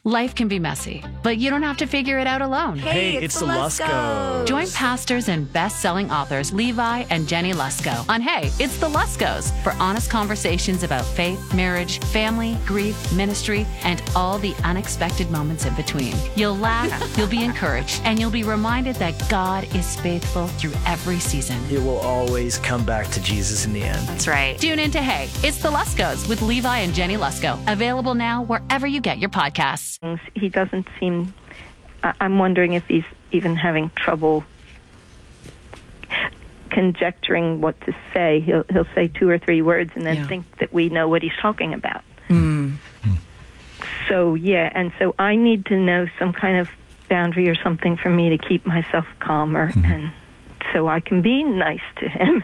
Life can be messy, but you don't have to figure it out alone. Hey, it's the Luskos. Join pastors and best-selling authors Levi and Jenny Lusko on Hey, It's the Luskos for honest conversations about faith, marriage, family, grief, ministry, and all the unexpected moments in between. You'll laugh, you'll be encouraged, and you'll be reminded that God is faithful through every season. It will always come back to Jesus in the end. That's right. Tune in to Hey, It's the Luskos with Levi and Jenny Lusko. Available now wherever you get your podcasts. He doesn't seem... I'm wondering if he's even having trouble conjecturing what to say. He'll say 2 or 3 words and then think that we know what he's talking about. So, and so I need to know some kind of boundary or something for me to keep myself calmer and so I can be nice to him.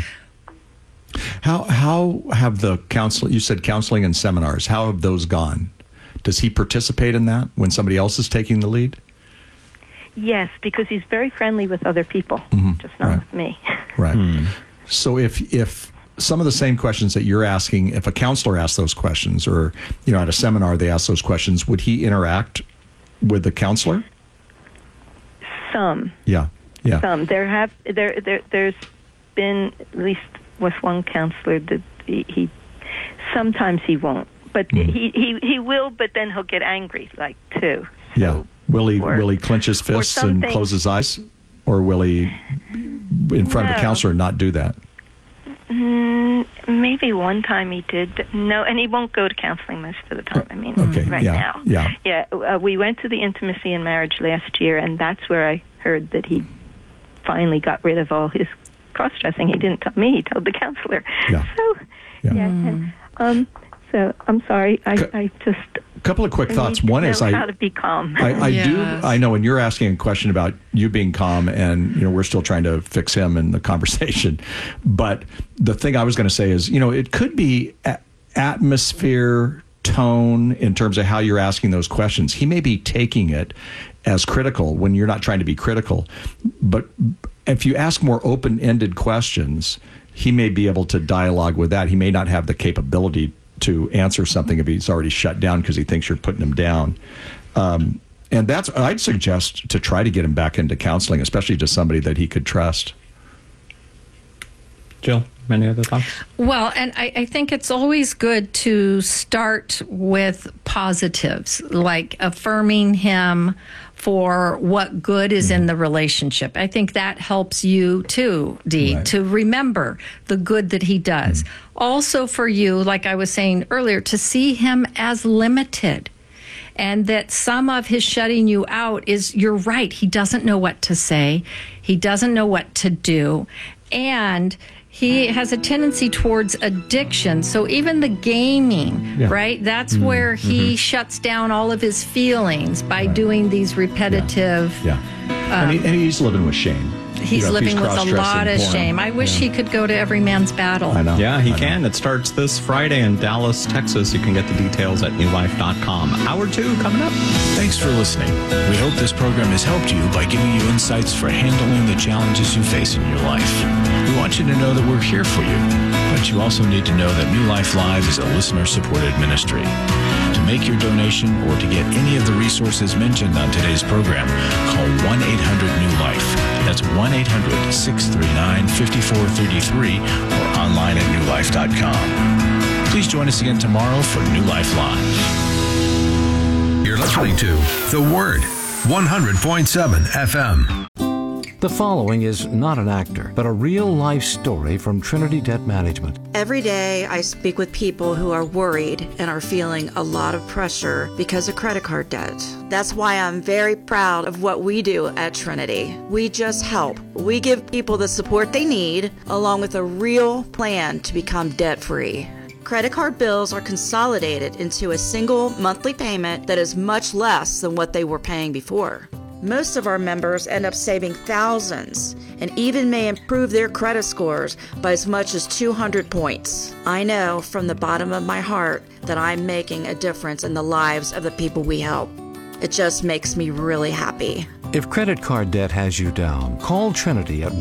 How have the you said counseling and seminars, how have those gone? Does he participate in that when somebody else is taking the lead? Yes, because he's very friendly with other people, just not with me. Right. So if some of the same questions that you're asking, if a counselor asks those questions or, at a seminar they ask those questions, would he interact with the counselor? Some. Yeah. Some. There's been, at least with one counselor, that he sometimes he won't. But he will, but then he'll get angry, too. So, Will he clench his fists and close his eyes? Or will he, in front of a counselor, not do that? Maybe one time he did, but no, and he won't go to counseling most of the time. Now. Yeah. We went to the Intimacy in Marriage last year, and that's where I heard that he finally got rid of all his cross-dressing. He didn't tell me, he told the counselor. So I'm sorry. I just... A couple of quick thoughts. One is how to be calm. I know when you're asking a question about you being calm and, we're still trying to fix him in the conversation. But the thing I was going to say is, it could be atmosphere, tone in terms of how you're asking those questions. He may be taking it as critical when you're not trying to be critical. But if you ask more open-ended questions, he may be able to dialogue with that. He may not have the capability to answer something if he's already shut down because he thinks you're putting him down. And I'd suggest to try to get him back into counseling, especially to somebody that he could trust. Jill, any other thoughts? Well, and I think it's always good to start with positives, like affirming him for what good is in the relationship. I think that helps you too, Dee, to remember the good that he does. Also for you, like I was saying earlier, to see him as limited. And that some of his shutting you out is, you're right, he doesn't know what to say. He doesn't know what to do. And he has a tendency towards addiction. So even the gaming, right? That's where he shuts down all of his feelings by doing these repetitive... And he's living with shame. He's living with a lot of shame. I wish he could go to Every Man's Battle. I know. Yeah, he can. It starts this Friday in Dallas, Texas. You can get the details at newlife.com. Hour 2 coming up. Thanks for listening. We hope this program has helped you by giving you insights for handling the challenges you face in your life. We want you to know that we're here for you, but you also need to know that New Life Live is a listener-supported ministry. To make your donation or to get any of the resources mentioned on today's program, call 1-800-NEW-LIFE. That's 1-800-639-5433 or online at newlife.com. Please join us again tomorrow for New Life Live. You're listening to The Word, 100.7 FM. The following is not an actor, but a real-life story from Trinity Debt Management. Every day I speak with people who are worried and are feeling a lot of pressure because of credit card debt. That's why I'm very proud of what we do at Trinity. We just help. We give people the support they need, along with a real plan to become debt-free. Credit card bills are consolidated into a single monthly payment that is much less than what they were paying before. Most of our members end up saving thousands and even may improve their credit scores by as much as 200 points. I know from the bottom of my heart that I'm making a difference in the lives of the people we help. It just makes me really happy. If credit card debt has you down, call Trinity at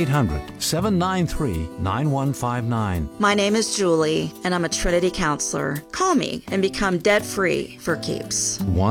1-800-793-9159. My name is Julie, and I'm a Trinity counselor. Call me and become debt-free for keeps.